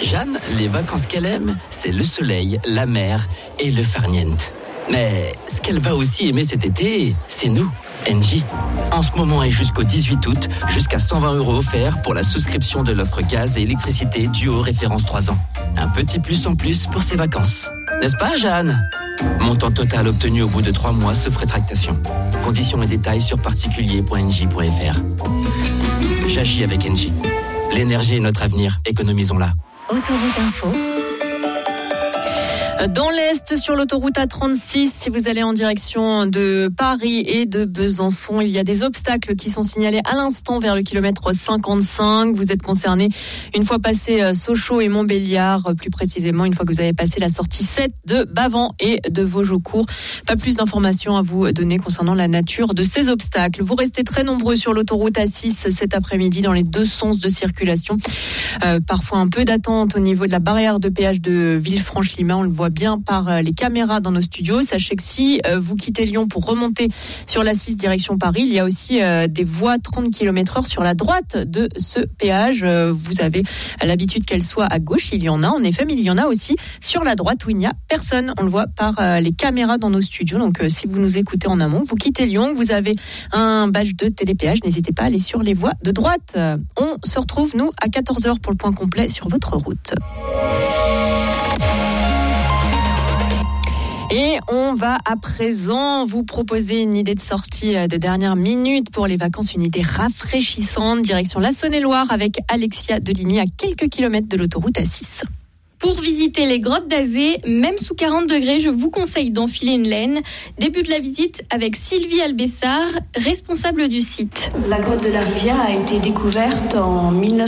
Jeanne, les vacances qu'elle aime, c'est le soleil, la mer et le farniente. Mais ce qu'elle va aussi aimer cet été, c'est nous, Engie. En ce moment et jusqu'au 18 août, jusqu'à 120 € offerts pour la souscription de l'offre gaz et électricité Duo référence 3 ans. Un petit plus en plus pour ses vacances. N'est-ce pas, Jeanne ? Montant total obtenu au bout de 3 mois sauf rétractation. Conditions et détails sur particulier.engie.fr. J'agis avec Engie. L'énergie est notre avenir, économisons-la. Autoroute Info. Dans l'Est, sur l'autoroute A36, si vous allez en direction de Paris et de Besançon, il y a des obstacles qui sont signalés à l'instant vers le kilomètre 55. Vous êtes concerné une fois passé Sochaux et Montbéliard, plus précisément une fois que vous avez passé la sortie 7 de Bavent et de Vosgeaucourt. Pas plus d'informations à vous donner concernant la nature de ces obstacles. Vous restez très nombreux sur l'autoroute A6 cet après-midi dans les deux sens de circulation. Parfois un peu d'attente au niveau de la barrière de péage de Villefranche-Limas. On le voit bien par les caméras dans nos studios. Sachez que si vous quittez Lyon pour remonter sur la 6 direction Paris, il y a aussi des voies 30 km/h sur la droite de ce péage. Vous avez l'habitude qu'elle soit à gauche, il y en a en effet, mais il y en a aussi sur la droite où il n'y a personne. On le voit par les caméras dans nos studios. Donc si vous nous écoutez en amont, vous quittez Lyon, vous avez un badge de télépéage, n'hésitez pas à aller sur les voies de droite. On se retrouve, nous, à 14h pour le point complet sur votre route. Et on va à présent vous proposer une idée de sortie de dernière minute pour les vacances, une idée rafraîchissante, direction la Saône-et-Loire avec Alexia Deligny à quelques kilomètres de l'autoroute A6. Pour visiter les grottes d'Azé, même sous 40 degrés, je vous conseille d'enfiler une laine. Début de la visite avec Sylvie Albessard, responsable du site. La grotte de la Rivière a été découverte en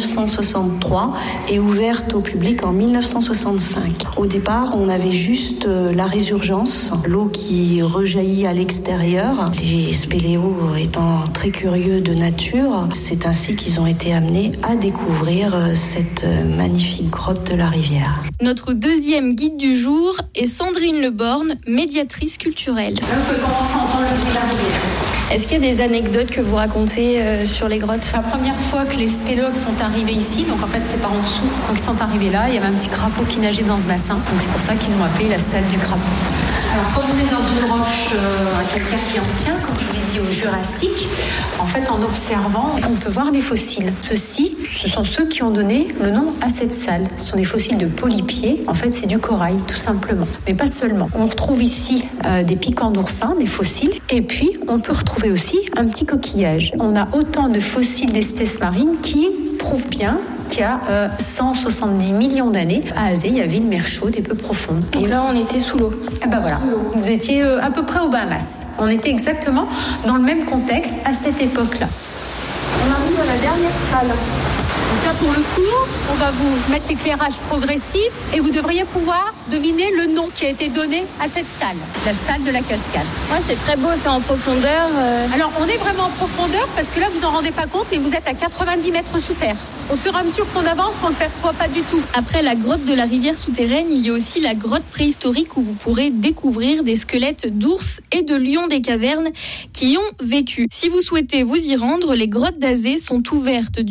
1963 et ouverte au public en 1965. Au départ, on avait juste la résurgence, l'eau qui rejaillit à l'extérieur. Les spéléos étant très curieux de nature, c'est ainsi qu'ils ont été amenés à découvrir cette magnifique grotte de la Rivière. Notre deuxième guide du jour est Sandrine Leborne, médiatrice culturelle. Là, on peut commencer à entendre le bruit de la rivière. Est-ce qu'il y a des anecdotes que vous racontez sur les grottes ? La première fois que les spéléologues sont arrivés ici, donc en fait c'est par en dessous, quand ils sont arrivés là, il y avait un petit crapaud qui nageait dans ce bassin, donc c'est pour ça qu'ils ont appelé la salle du crapaud. Alors comme on est dans une roche à calcaire qui est ancien, comme je vous l'ai dit au Jurassique, en fait en observant, on peut voir des fossiles. Ceux-ci, ce sont ceux qui ont donné le nom à cette salle. Ce sont des fossiles de polypiers, en fait c'est du corail tout simplement, mais pas seulement. On retrouve ici des piquants d'oursins, des fossiles, et puis on peut retrouver aussi un petit coquillage. On a autant de fossiles d'espèces marines qui prouvent bien qu'il y a 170 millions d'années, à Azé, il y avait une mer chaude et peu profonde. Et là, on était sous l'eau. Et ben voilà, vous étiez à peu près aux Bahamas. On était exactement dans le même contexte à cette époque-là. On arrive à la dernière salle. Donc là, pour le coup, on va vous mettre l'éclairage progressif et vous devriez pouvoir deviner le nom qui a été donné à cette salle, la salle de la cascade. Ouais, c'est très beau, c'est en profondeur. Alors, on est vraiment en profondeur parce que là, vous en rendez pas compte, mais vous êtes à 90 mètres sous terre. Au fur et à mesure qu'on avance, on ne le perçoit pas du tout. Après la grotte de la rivière souterraine, il y a aussi la grotte préhistorique où vous pourrez découvrir des squelettes d'ours et de lions des cavernes qui y ont vécu. Si vous souhaitez vous y rendre, les grottes d'Azé sont ouvertes